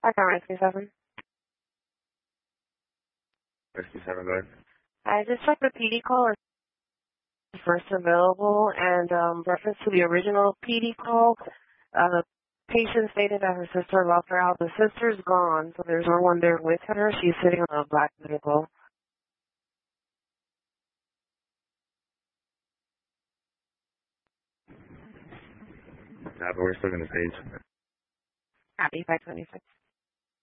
I got Rescue 7. Rescue 7, go ahead. I just checked the PD call is first available, and reference to the original PD call, the patient stated that her sister locked her out. The sister's gone, so there's no one there with her. She's sitting on a black vehicle. Yeah, but we're still going to page. Happy 526.